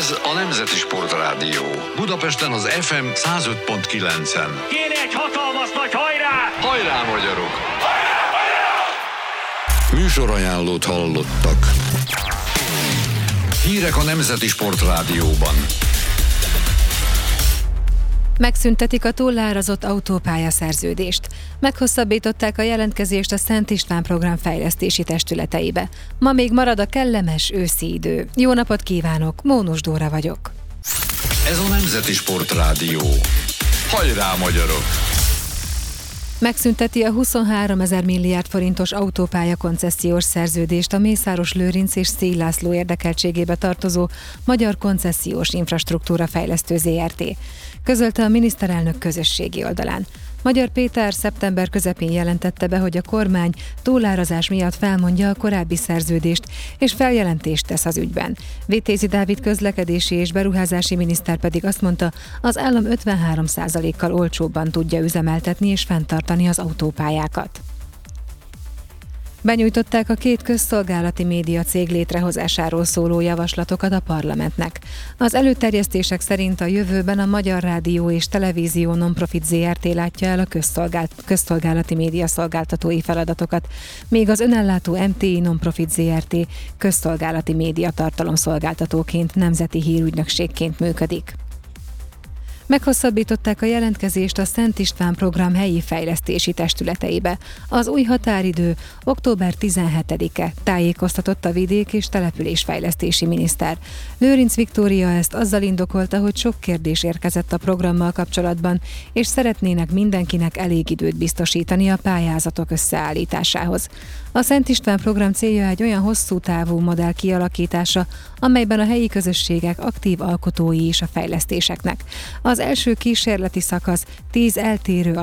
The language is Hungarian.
Ez a Nemzeti Sportrádió. Budapesten az FM 105.9-en. Kéne egy hatalmas nagy hajrá! Hajrá, magyarok! Hajrá, hajrá! Műsorajánlót hallottak. Hírek a Nemzeti Sportrádióban. Megszüntetik a túlárazott autópályaszerződést. Meghosszabbították a jelentkezést a Szent István program fejlesztési testületeibe. Ma még marad a kellemes őszi idő. Jó napot kívánok, Mónus Dóra vagyok. Ez a Nemzeti Sportrádió. Hajrá, magyarok! Megszünteti a 23 000 milliárd forintos autópálya koncesziós szerződést a Mészáros Lőrinc és Széll László érdekeltségébe tartozó Magyar Koncesziós Infrastruktúra Fejlesztő Zrt. Közölte a miniszterelnök közösségi oldalán. Magyar Péter szeptember közepén jelentette be, hogy a kormány túlárazás miatt felmondja a korábbi szerződést, és feljelentést tesz az ügyben. Vitézi Dávid közlekedési és beruházási miniszter pedig azt mondta, az állam 53%-kal olcsóbban tudja üzemeltetni és fenntartani az autópályákat. Benyújtották a két közszolgálati média cég létrehozásáról szóló javaslatokat a parlamentnek. Az előterjesztések szerint a jövőben a Magyar Rádió és Televízió Non-Profit Zrt. Látja el a közszolgálati média szolgáltatói feladatokat, míg az önellátó MTI Non-Profit Zrt. Közszolgálati média tartalomszolgáltatóként, nemzeti hírügynökségként működik. Meghosszabbították a jelentkezést a Szent István program helyi fejlesztési testületeibe. Az új határidő október 17-e, tájékoztatott a vidék- és településfejlesztési miniszter. Lőrinc Viktória ezt azzal indokolta, hogy sok kérdés érkezett a programmal kapcsolatban, és szeretnének mindenkinek elég időt biztosítani a pályázatok összeállításához. A Szent István program célja egy olyan hosszú távú modell kialakítása, amelyben a helyi közösségek aktív alkotói is a fejlesztéseknek. Az első kísérleti szakasz 10 eltérő